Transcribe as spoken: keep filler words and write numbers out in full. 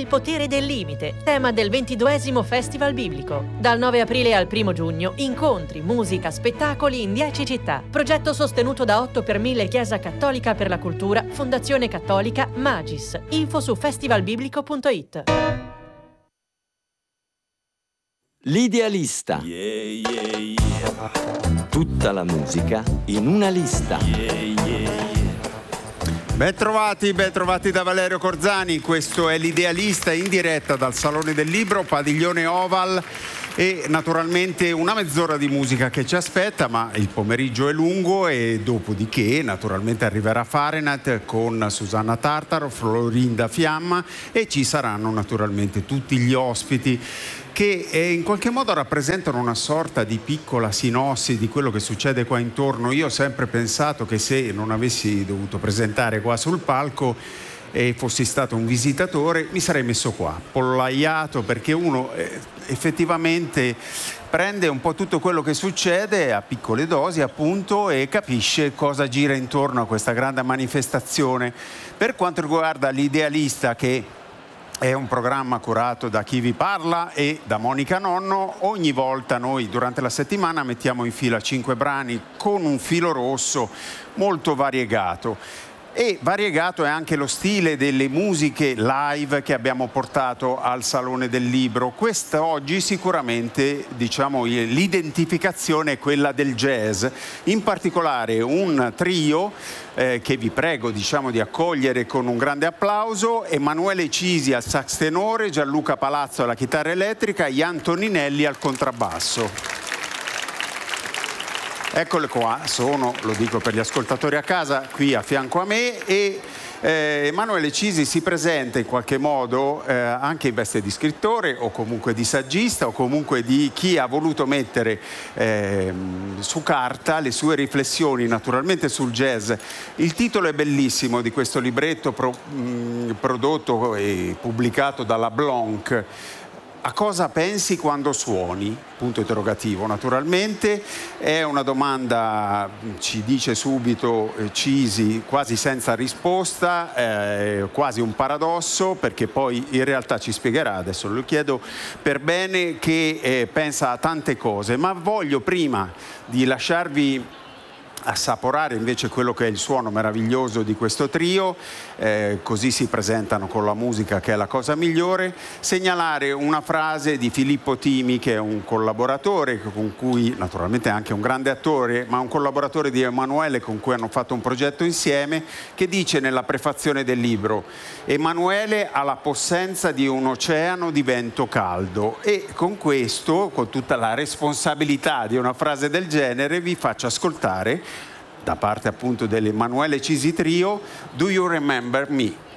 Il potere del limite, tema del ventiduesimo Festival Biblico. Dal nove aprile al primo giugno, incontri, musica, spettacoli in dieci città. Progetto sostenuto da otto per mille Chiesa Cattolica per la Cultura, Fondazione Cattolica Magis. Info su festivalbiblico punto it. L'idealista. Yeah, yeah, yeah. Tutta la musica in una lista. Yeah, yeah, yeah. Ben trovati, ben trovati da Valerio Corzani. Questo è l'Idealista in diretta dal Salone del Libro, Padiglione Oval, e naturalmente una mezz'ora di musica che ci aspetta, ma il pomeriggio è lungo e dopodiché naturalmente arriverà Fahrenheit con Susanna Tartaro, Florinda Fiamma e ci saranno naturalmente tutti gli ospiti che eh, in qualche modo rappresentano una sorta di piccola sinossi di quello che succede qua intorno. Io ho sempre pensato che se non avessi dovuto presentare qua sul palco e fossi stato un visitatore, mi sarei messo qua, pollaiato, perché uno eh, effettivamente prende un po' tutto quello che succede a piccole dosi, appunto, e capisce cosa gira intorno a questa grande manifestazione. Per quanto riguarda l'Idealista, che è un programma curato da chi vi parla e da Monica Nonno, ogni volta noi durante la settimana mettiamo in fila cinque brani con un filo rosso molto variegato. E variegato è anche lo stile delle musiche live che abbiamo portato al Salone del Libro. Questa oggi sicuramente, diciamo, l'identificazione è quella del jazz, in particolare un trio eh, che vi prego, diciamo, di accogliere con un grande applauso: Emanuele Cisi al sax tenore, Gianluca Palazzo alla chitarra elettrica, Ian Toninelli al contrabbasso. Eccole qua, sono, lo dico per gli ascoltatori a casa, qui a fianco a me, e eh, Emanuele Cisi si presenta in qualche modo eh, anche in veste di scrittore o comunque di saggista o comunque di chi ha voluto mettere eh, su carta le sue riflessioni naturalmente sul jazz. Il titolo è bellissimo di questo libretto pro, mh, prodotto e pubblicato dalla Blanc. A cosa pensi quando suoni? Punto interrogativo, naturalmente. È una domanda, ci dice subito eh, Cisi, quasi senza risposta, eh, quasi un paradosso, perché poi in realtà ci spiegherà, adesso lo chiedo per bene, che eh, pensa a tante cose. Ma voglio, prima di lasciarvi assaporare invece quello che è il suono meraviglioso di questo trio, eh, così si presentano con la musica, che è la cosa migliore, segnalare una frase di Filippo Timi, che è un collaboratore con cui, naturalmente anche un grande attore, ma un collaboratore di Emanuele con cui hanno fatto un progetto insieme, che dice nella prefazione del libro: Emanuele ha la possenza di un oceano di vento caldo. E con questo, con tutta la responsabilità di una frase del genere, vi faccio ascoltare da parte appunto dell'Emanuele Cisi Trio, Do You Remember Me?